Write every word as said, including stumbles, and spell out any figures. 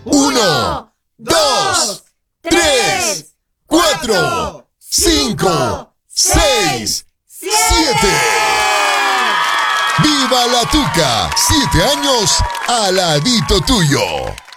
Uno, dos, tres, cuatro, cinco, seis, siete. ¡Viva la Tuca! Siete años al ladito tuyo.